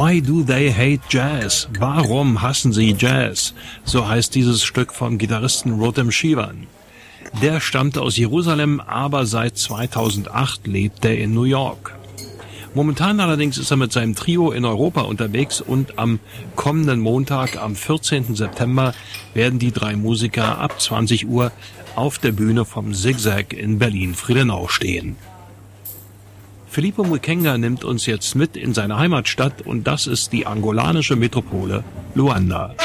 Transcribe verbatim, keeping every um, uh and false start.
Why do they hate jazz? Warum hassen sie Jazz? So heißt dieses Stück vom Gitarristen Rotem Shivan. Der stammte aus Jerusalem, aber seit zweitausendacht lebt er in New York. Momentan allerdings ist er mit seinem Trio in Europa unterwegs und am kommenden Montag, am vierzehnten September, werden die drei Musiker ab zwanzig Uhr auf der Bühne vom Zigzag in Berlin-Friedenau stehen. Filippo Mukenga nimmt uns jetzt mit in seine Heimatstadt und das ist die angolanische Metropole Luanda.